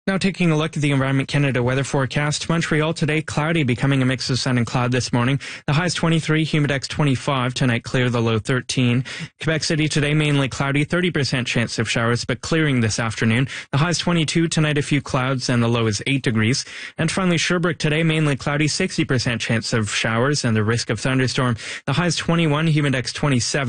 Now taking a look at the Environment Canada weather forecast. Montreal today, cloudy, becoming a mix of sun and cloud this morning. The high is 23, humidex 25. Tonight, clear, the low 13. Quebec City today, mainly cloudy, 30% chance of showers, but clearing this afternoon. The high is 22. Tonight, a few clouds, and the low is 8 degrees. And finally, Sherbrooke today, mainly cloudy, 60% chance of showers and the risk of thunderstorm. The high is 21, humidex 27.